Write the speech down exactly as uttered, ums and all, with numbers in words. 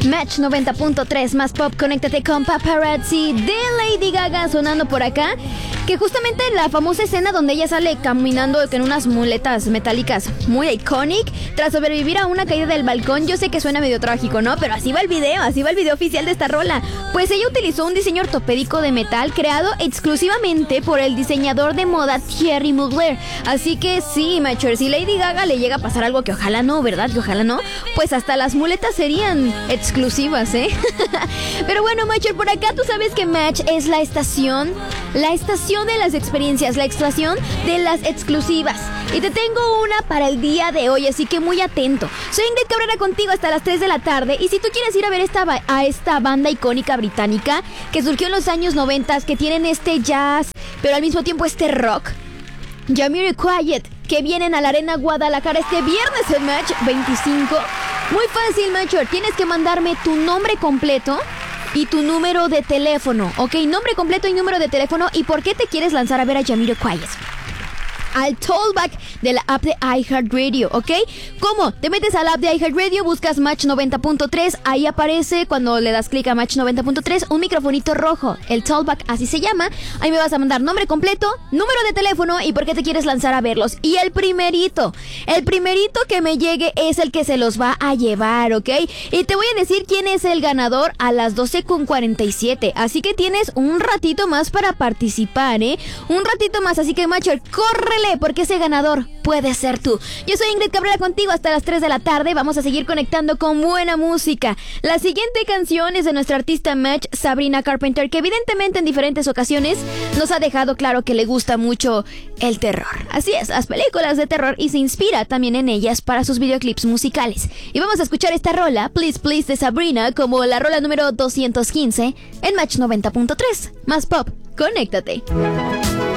Match noventa punto tres, más pop, conéctate con Paparazzi de Lady Gaga sonando por acá. Que justamente la famosa escena donde ella sale caminando en unas muletas metálicas muy iconic tras sobrevivir a una caída del balcón. Yo sé que suena medio trágico, ¿no? Pero así va el video, así va el video oficial de esta rola. Pues ella utilizó un diseño ortopédico de metal creado exclusivamente por el diseñador de moda Thierry Mugler. Así que sí, Macher, si Lady Gaga le llega a pasar algo que ojalá no, ¿verdad? Que ojalá no, pues hasta las muletas serían exclusivas, ¿eh? Pero bueno, Macher, por acá tú sabes que Match es la estación, la estación de las experiencias, la estación de las exclusivas. Y te tengo una para el día de hoy, así que muy atento. Soy Ingrid Cabrera contigo hasta las tres de la tarde. Y si tú quieres ir a ver esta, a esta banda icónica británica que surgió en los años noventa, que tienen este jazz, pero al mismo tiempo este rock, Jamiroquai, que vienen a la Arena Guadalajara este viernes en Match veinticinco. Muy fácil, Macher, tienes que mandarme tu nombre completo y tu número de teléfono, ¿ok? Nombre completo y número de teléfono. ¿Y por qué te quieres lanzar a ver a Jamiroquai? Al Tollback de la app de iHeartRadio, ¿ok? ¿Cómo? Te metes a la app de iHeartRadio, buscas Match noventa punto tres, ahí aparece cuando le das clic a Match noventa punto tres un microfonito rojo, el Tollback, así se llama. Ahí me vas a mandar nombre completo, número de teléfono y por qué te quieres lanzar a verlos. Y el primerito, el primerito que me llegue es el que se los va a llevar, ¿ok? Y te voy a decir quién es el ganador a las doce con cuarenta y siete, así que tienes un ratito más para participar, ¿eh? Un ratito más, así que Macher, córrele, porque ese ganador puede ser tú. Yo soy Ingrid Cabrera contigo hasta las tres de la tarde. Vamos a seguir conectando con buena música. La siguiente canción es de nuestra artista Match, Sabrina Carpenter, que evidentemente en diferentes ocasiones nos ha dejado claro que le gusta mucho el terror. Así es, las películas de terror, y se inspira también en ellas para sus videoclips musicales. Y vamos a escuchar esta rola, Please Please, de Sabrina, como la rola número doscientos quince en Match noventa punto tres. Más pop, conéctate.